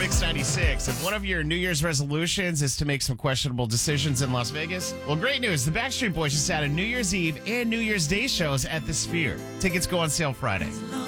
Mix 96. If one of your New Year's resolutions is to make some questionable decisions in Las Vegas, well, great news. The Backstreet Boys just had a New Year's Eve and New Year's Day shows at the Sphere. Tickets go on sale Friday.